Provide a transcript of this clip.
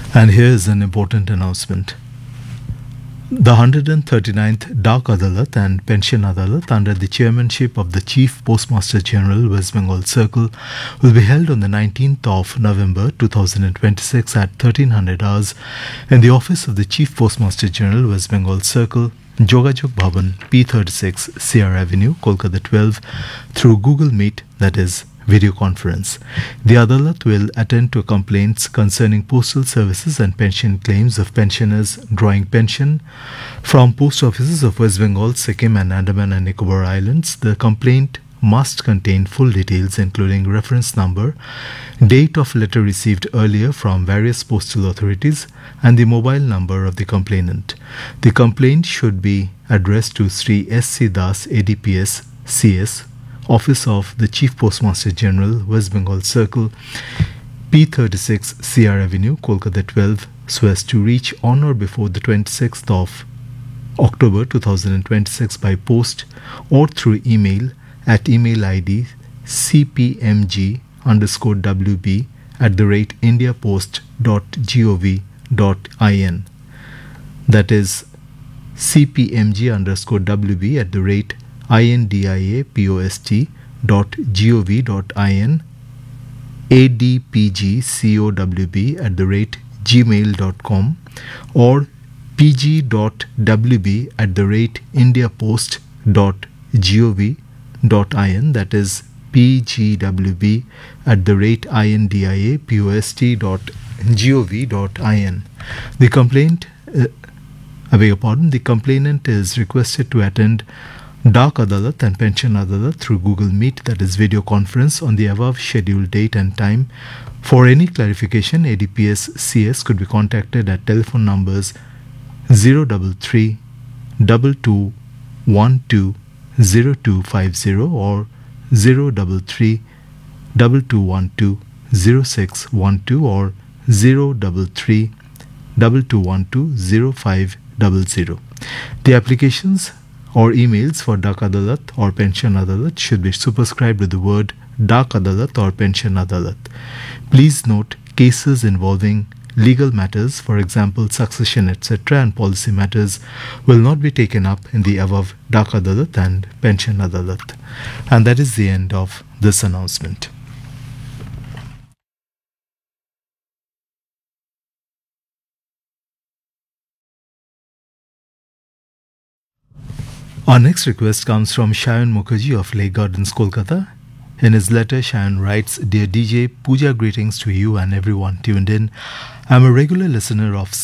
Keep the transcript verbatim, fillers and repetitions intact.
And here is an important announcement. The one hundred thirty-ninth Dak Adalat and Pension Adalat under the chairmanship of the Chief Postmaster General, West Bengal Circle, will be held on the nineteenth of November twenty twenty-six at thirteen hundred hours in the office of the Chief Postmaster General, West Bengal Circle, Jogajog Bhavan, P thirty-six, C R Avenue, Kolkata twelve, through Google Meet, that is, video conference. The Adalat will attend to complaints concerning postal services and pension claims of pensioners drawing pension from post offices of West Bengal, Sikkim and Andaman and Nicobar Islands. The complaint must contain full details including reference number, date of letter received earlier from various postal authorities, and the mobile number of the complainant. The complaint should be addressed to Sri S C Das, A D P S, C S, Office of the Chief Postmaster General, West Bengal Circle, P thirty-six, C R Avenue, Kolkata twelve, so as to reach on or before the twenty-sixth of October twenty twenty-six by post or through email at email I D cpmg underscore wb at the rate indiapost dot gov dot in. That is cpmg underscore wb at the rate indiapost dot gov dot in, adpgcowb at the rate gmail dot com, or pg.wb at the rate indiapost dot gov dot in, that is pgwb at the rate indiapost dot gov dot in. The complaint, uh, I beg your pardon, the complainant is requested to attend Dak Adalat and Pension Adalat through Google Meet, that is video conference, on the above scheduled date and time. For any clarification, A D P S C S could be contacted at telephone numbers zero three three two two one two zero two five zero or zero three three two two one two zero six one two or zero three three two two one two zero five zero zero. The applications or emails for Dak Adalat or Pension Adalat should be superscribed with the word Dak Adalat or Pension Adalat. Please note, cases involving legal matters, for example succession, et cetera, and policy matters will not be taken up in the above Dak Adalat and Pension Adalat. And that is the end of this announcement. Our next request comes from Shayan Mukherjee of Lake Gardens, Kolkata. In his letter, Shayan writes, "Dear D J, Puja greetings to you and everyone tuned in. I'm a regular listener of